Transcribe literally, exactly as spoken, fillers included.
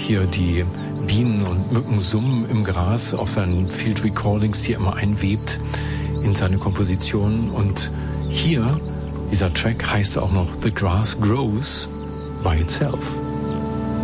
hier die Bienen und Mücken summen im Gras auf seinen Field Recordings, die er immer einwebt in seine Kompositionen. Und hier, dieser Track heißt auch noch The Grass Grows by Itself.